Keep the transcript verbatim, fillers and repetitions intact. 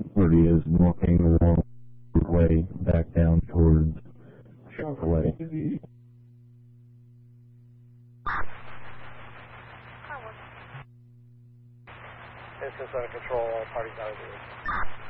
where he is, and walking along the way back down towards Chevrolet. This is under control, all parties out of the